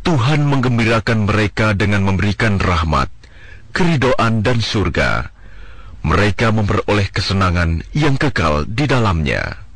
Tuhan menggembirakan mereka dengan memberikan rahmat, keridhaan dan surga. Mereka memperoleh kesenangan yang kekal di dalamnya.